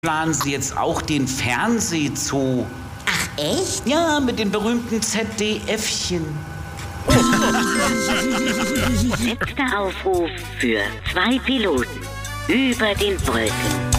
planen sie jetzt auch den Fernsehzoo. Ach, echt? Ja, mit den berühmten ZDFchen. Letzter Aufruf für 2 Piloten über den Wolken.